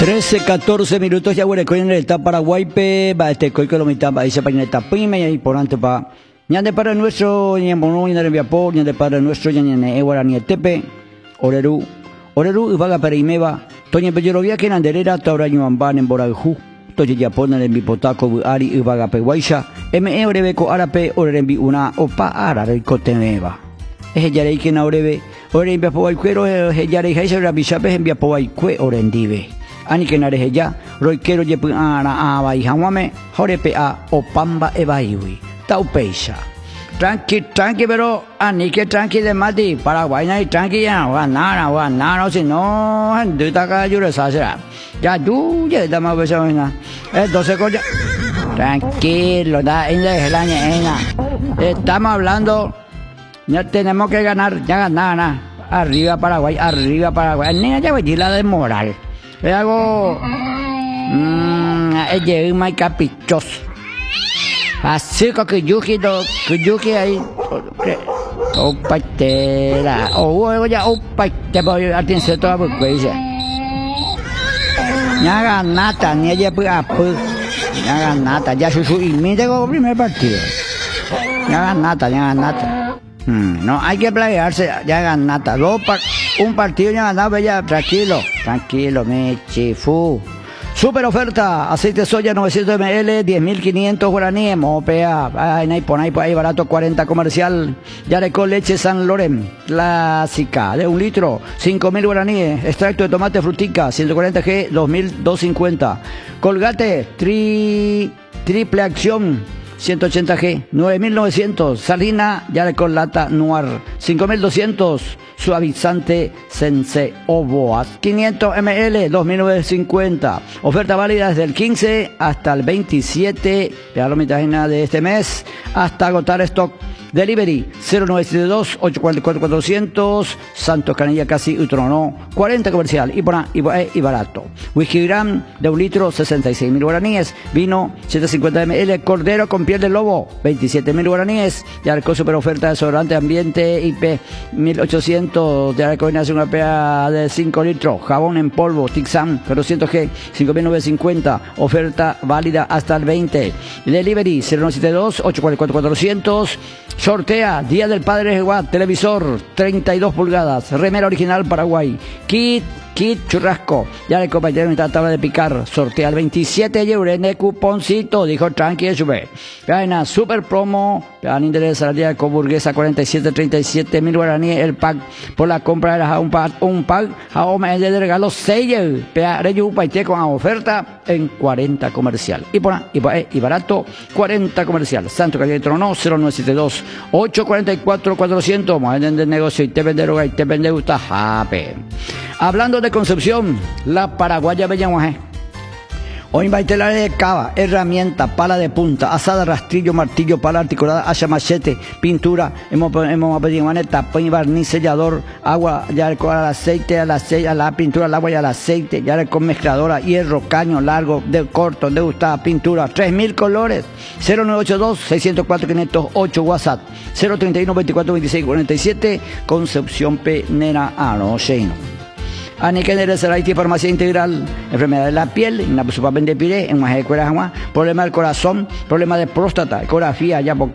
13-14 minutos ya huele en el Paraguay pe va este coico lo mitad va ese pañeta pime y por ante pa ñande para nuestro ñambono ñande viapo ñande para nuestro ñane ewara ni tepe oreru vaga para imeba toña pellerovia que nanderera tauraño amban en boraju toye ya ponen en bipotaco ari vaga pe guaisha me orebeco arape orembi una opa ara el cotemeba es ya rei que na orebe orembi po al cuero es ya rei haisa rabichape en biapo al cue orendive ani que nareje ya roikero ye ana abai hawame horepe a opamba ebaiwi taupeisha tranqui pero ani que tranqui de mati Paraguay na tranqui ya wa nana si no de taka yure sasera ya du ye dama besona entonces coña tranquilo da en la ñena estamos hablando ya tenemos que ganar ya ganar arriba Paraguay niña ya voy la de moral le hago es muy caprichoso así que yuki ahí opatera o ya opate voy a tener toda buqueja ya nata ni ella ya nata ya su y me llegó primer partido ya nata no hay que playarse ya nata un partido ya ganado ya tranquilo me chifu super oferta aceite soya 900 ml 10.500 guaraníes mopea ahí barato 40 comercial ya le con leche San Loren clásica de 1 litro 5.000 guaraníes extracto de tomate frutica 140G 2.250 Colgate triple acción 180G, 9.900, Salina, ya con lata Noir, 5.200, suavizante Sense Oboas, 500 ml, 2.950, oferta válida desde el 15 hasta el 27, ya la mitad de este mes, hasta agotar stock. Delivery 0972-844-400 Santos Canilla casi Utrono 40 comercial y barato. Whisky Gram de 1 litro 66.000 guaraníes. Vino 150 ml Cordero con piel de lobo 27.000 guaraníes. Yarco super oferta de desodorante ambiente IP 1800 de Yarco hace una PA de 5 litros. Jabón en polvo Tixan 400G 5.950 oferta válida hasta el 20. Delivery 0972-844-400 sortea Día del Padre Jehová, televisor 32 pulgadas, remera original Paraguay, kit churrasco, ya le compañero en esta tabla de picar, sortea el 27 euros en el cuponcito, dijo tranqui sube. Gana super promo, dan interés al día de coburguesa 47.000 guaraníes el pack por la compra de un pack a hombre de regalo 6 euros, reyu paite con oferta en 40 comercial y barato 40 comercial. Santo Calle de Trono 0972 844 400 más de negocio y te vende roga y te vende gusta jape. Hablando de Concepción, la paraguaya Bellaguajé. Hoy baitelar de cava, herramienta, pala de punta, asada, rastrillo, martillo, pala articulada, hacha, machete, pintura, hemos pedido maneta, barniz, sellador, agua, ya al aceite, a la pintura, al agua y al aceite, ya con mezcladora, hierro, caño, largo, de corto, de gustada, pintura, 3.000 colores, 0982-604-508, WhatsApp, 031-24-26-47, Concepción Penera, Anocheino. Aniquener Saraiti, farmacia integral, enfermedad de la piel, una supa de pire, en más de problema del corazón, problema de próstata, ecografía, ya